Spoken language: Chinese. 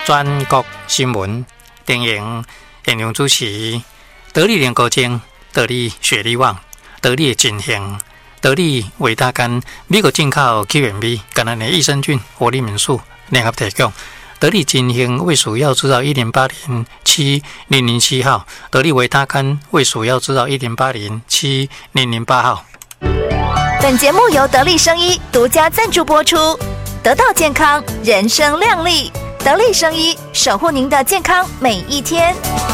全国新闻电影现场主持，得力联高精、得力雪力旺、得力金兴、得力维他甘、美国进口 Q&B 橄榄的益生菌活力民宿联合提供。得力金兴为鼠药制造108070007号，得力维他甘为鼠药制造108070008号。 本节目由得力生医独家赞助播出，得到健康，人生亮丽。得力生医，守护您的健康每一天。